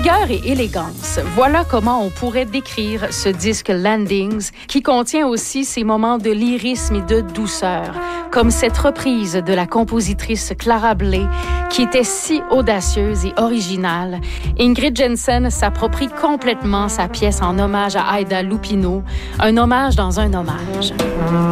Rigueur et élégance, voilà comment on pourrait décrire ce disque Landings, qui contient aussi ces moments de lyrisme et de douceur, comme cette reprise de la compositrice Clara Bley, qui était si audacieuse et originale. Ingrid Jensen s'approprie complètement sa pièce en hommage à Aida Lupino, un hommage dans un hommage.